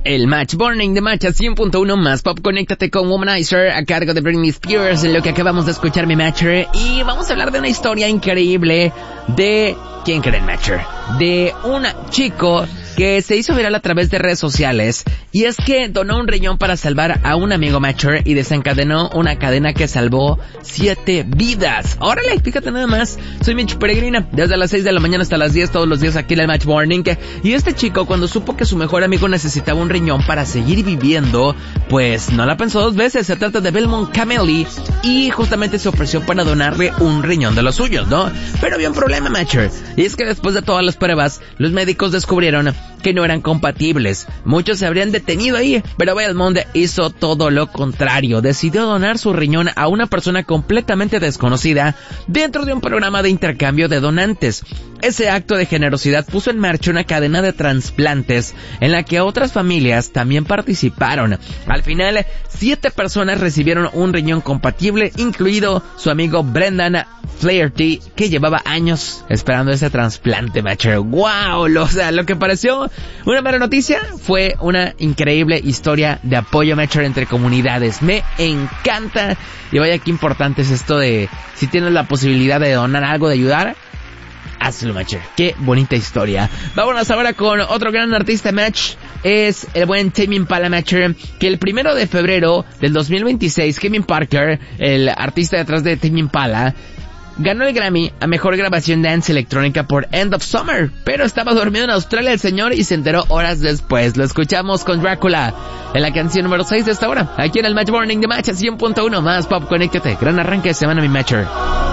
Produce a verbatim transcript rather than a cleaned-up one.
El Match Morning de Match a cien punto uno más pop. Conéctate con Womanizer a cargo de Britney Spears, lo que acabamos de escuchar, mi Matcher. Y vamos a hablar de una historia increíble de... ¿Quién cree en Matcher? De un chico que se hizo viral a través de redes sociales, y es que donó un riñón para salvar a un amigo Matcher y desencadenó una cadena que salvó siete vidas. Órale, fíjate nada más. Soy Mitch Peregrina, desde las seis de la mañana hasta las diez todos los días aquí en el Match Morning. Y este chico, cuando supo que su mejor amigo necesitaba un riñón para seguir viviendo, pues no la pensó dos veces. Se trata de Belmont Cameli y justamente se ofreció para donarle un riñón de los suyos, ¿no? Pero había un problema, Matcher, y es que después de todas las pruebas, los médicos descubrieron que no eran compatibles. Muchos se habrían detenido ahí, pero Belmont hizo todo lo contrario. Decidió donar su riñón a una persona completamente desconocida dentro de un programa de intercambio de donantes. Ese acto de generosidad puso en marcha una cadena de trasplantes en la que otras familias también participaron. Al final, siete personas recibieron un riñón compatible, incluido su amigo Brendan Flaherty, que llevaba años esperando ese trasplante, Matcher. ¡Wow! Lo, o sea, lo que pareció una mala noticia fue una increíble historia de apoyo, Matcher, entre comunidades. Me encanta. Y vaya qué importante es esto de, si tienes la posibilidad de donar algo, de ayudar, hazlo, Matcher. Qué bonita historia. Vámonos ahora con otro gran artista, Match. Es el buen Tame Impala, Matcher, que el primero de febrero del dos mil veintiséis, Kevin Parker, el artista detrás de Tame Impala, ganó el Grammy a Mejor Grabación Dance Electrónica por End of Summer, pero estaba dormido en Australia el señor y se enteró horas después. Lo escuchamos con Drácula en la canción número seis de esta hora, aquí en el Match Morning de Match a cien punto uno más pop. Conéctate, gran arranque de semana, mi Matcher.